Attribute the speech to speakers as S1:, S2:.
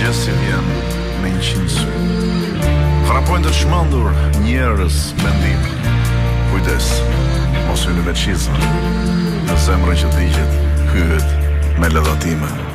S1: mëngjes si vjen me 100 sy. Frapojnë të çmendur njerëz mendim. Kujdes, mos hyni me çizma. Në zemrën që digjet, hyhet me lëdhatime.